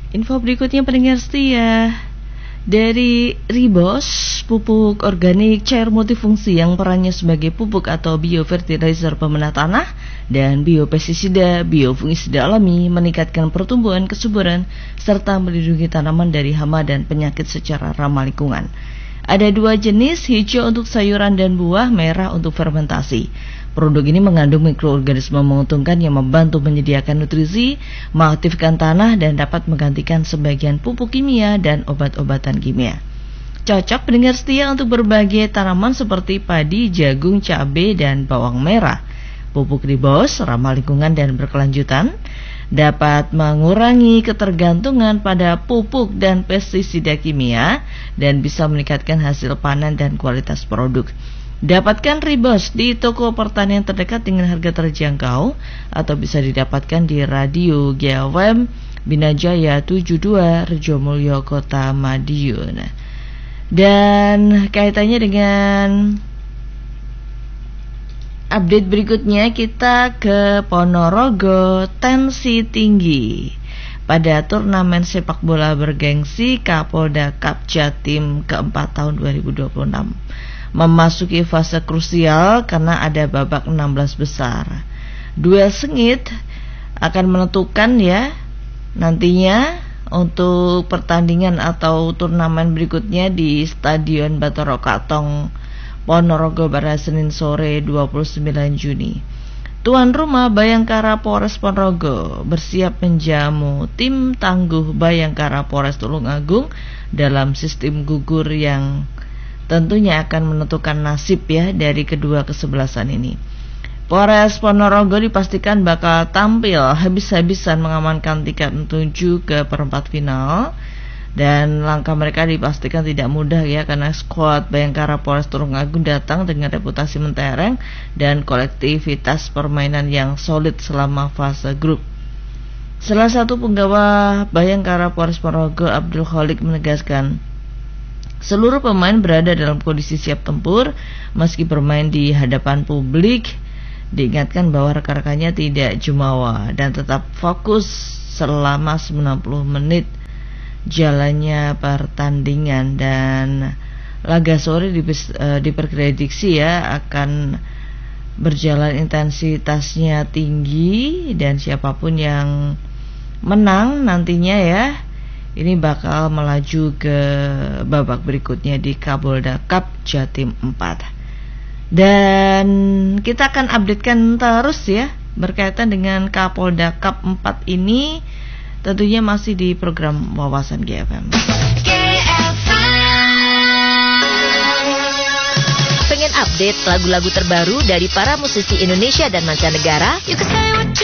Info berikutnya pendengar setia. Dari Ribos, pupuk organik cair multifungsi yang perannya sebagai pupuk atau biofertilizer pemenah tanah dan biopestisida, biofungisida alami meningkatkan pertumbuhan kesuburan serta melindungi tanaman dari hama dan penyakit secara ramah lingkungan. Ada 2 jenis, hijau untuk sayuran dan buah, merah untuk fermentasi. Produk ini mengandung mikroorganisme menguntungkan yang membantu menyediakan nutrisi, mengaktifkan tanah, dan dapat menggantikan sebagian pupuk kimia dan obat-obatan kimia. Cocok pendengar setia untuk berbagai tanaman seperti padi, jagung, cabai, dan bawang merah. Pupuk Ribos ramah lingkungan dan berkelanjutan, dapat mengurangi ketergantungan pada pupuk dan pestisida kimia, dan bisa meningkatkan hasil panen dan kualitas produk. Dapatkan Ribos di toko pertanian terdekat dengan harga terjangkau atau bisa didapatkan di Radio GWM Binajaya 72 Rejomulyo Kota Madiun. Dan kaitannya dengan update berikutnya, kita ke Ponorogo. Tensi tinggi pada turnamen sepak bola bergengsi Kapolda Cup Jatim keempat tahun 2026 memasuki fase krusial karena ada babak 16 besar. Duel sengit akan menentukan ya nantinya untuk pertandingan atau turnamen berikutnya di Stadion Bathara Katong Ponorogo pada Senin sore 29 Juni. Tuan rumah Bayangkara Polres Ponorogo bersiap menjamu tim tangguh Bayangkara Polres Tulungagung dalam sistem gugur yang tentunya akan menentukan nasib ya dari kedua kesebelasan ini. Polres Ponorogo dipastikan bakal tampil habis-habisan mengamankan tiket menuju ke perempat final, dan langkah mereka dipastikan tidak mudah ya karena skuad Bayangkara Polres Tulungagung datang dengan reputasi mentereng dan kolektivitas permainan yang solid selama fase grup. Salah satu penggawa Bayangkara Polres Ponorogo, Abdul Khalik, menegaskan seluruh pemain berada dalam kondisi siap tempur meski bermain di hadapan publik. Diingatkan bahwa rekan-rekannya tidak jumawa dan tetap fokus selama 90 menit jalannya pertandingan, dan laga sore diperprediksi ya akan berjalan intensitasnya tinggi, dan siapapun yang menang nantinya ya ini bakal melaju ke babak berikutnya di Kapolda Cup Jatim 4. Dan kita akan updatekan terus ya berkaitan dengan Kapolda Cup 4 ini, tentunya masih di program Wawasan GFM. Pengen update lagu-lagu terbaru dari para musisi Indonesia dan mancanegara? Yuk ke